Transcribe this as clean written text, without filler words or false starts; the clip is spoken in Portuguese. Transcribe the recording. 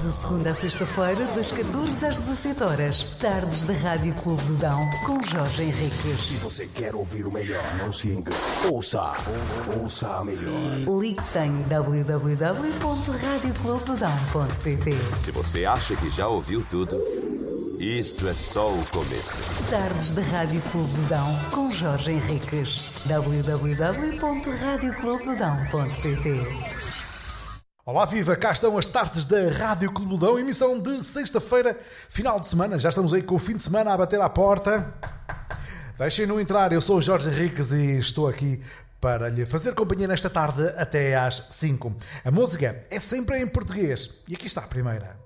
De segunda a sexta-feira, das 14 às 17 horas, tardes da Rádio Clube do Dão, com Jorge Henriques. Se você quer ouvir o melhor, não se engane. Ouça a melhor. Ligue-se em www.radioclubedodão.pt. Se você acha que já ouviu tudo, isto é só o começo. Tardes da Rádio Clube do Dão, com Jorge Henriques. www.radioclubedodão.pt. Olá, viva! Cá estão as tardes da Rádio Clube do Dão, emissão de sexta-feira, final de semana. Já estamos aí com o fim de semana a bater à porta. Deixem-no entrar, eu sou o Jorge Henriques e estou aqui para lhe fazer companhia nesta tarde até às 5. A música é sempre em português. E aqui está a primeira.